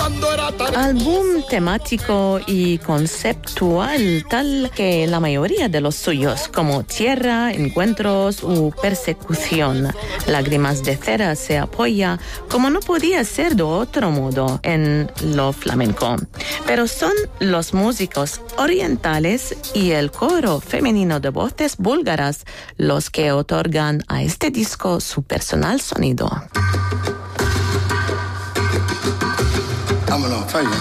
Álbum temático y conceptual, tal que la mayoría de los suyos, como Tierra, Encuentros u Persecución. Lágrimas de Cera se apoya, como no podía ser de otro modo, en lo flamenco. Pero son los músicos orientales y el coro femenino de voces búlgaras los que otorgan a este disco su personal sonido. Vámonos, falla.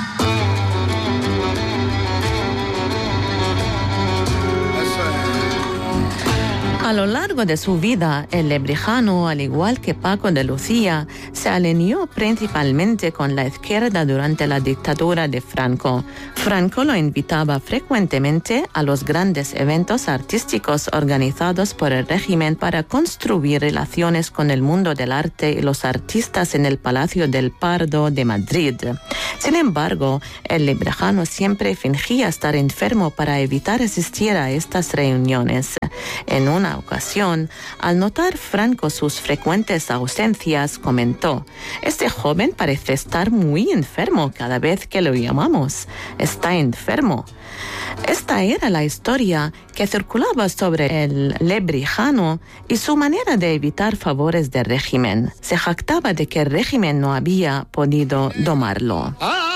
A lo largo de su vida, el lebrijano, al igual que Paco de Lucía, se alineó principalmente con la izquierda durante la dictadura de Franco. Franco lo invitaba frecuentemente a los grandes eventos artísticos organizados por el régimen para construir relaciones con el mundo del arte y los artistas en el Palacio del Pardo de Madrid. Sin embargo, el lebrijano siempre fingía estar enfermo para evitar asistir a estas reuniones. En una ocasión, al notar Franco sus frecuentes ausencias, comentó: «Este joven parece estar muy enfermo cada vez que lo llamamos. Está enfermo». Esta era la historia que circulaba sobre el lebrijano y su manera de evitar favores del régimen. Se jactaba de que el régimen no había podido domarlo.